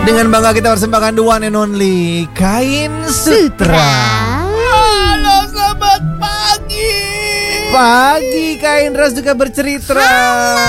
Dengan bangga kita persembahkan the one and only Kain Sutra. Halo selamat pagi. Pagi Kain Ras juga bercerita.